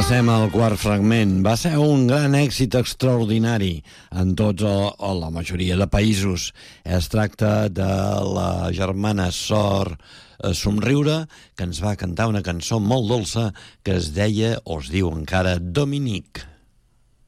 Passem al quart fragment. Va ser un gran èxit extraordinari en tots o la majoria de països. Es tracta de la germana Sor Somriure, que ens va cantar una cançó molt dolça que es deia, o es diu encara, Dominique.